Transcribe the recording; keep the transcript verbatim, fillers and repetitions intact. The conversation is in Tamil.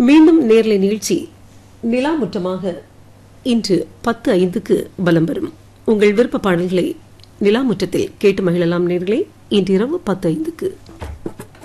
மீண்டும் நேர்லை நிகழ்ச்சி நிலாமுற்றமாக இன்று பத்து ஐந்துக்கு பலம் வரும். உங்கள் விருப்ப பாடல்களை நிலாமுற்றத்தில் கேட்டு மகிழலாம் நேர்களே. இன்று இரவு பத்து ஐந்துக்கு